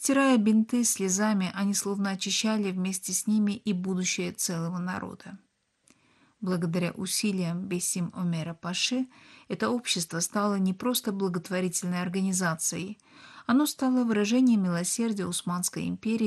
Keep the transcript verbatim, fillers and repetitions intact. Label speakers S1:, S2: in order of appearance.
S1: стирая бинты слезами, они словно очищали вместе с ними и будущее целого народа. Благодаря усилиям Бессим Омера Паши это общество стало не просто благотворительной организацией, оно стало выражением милосердия Османской империи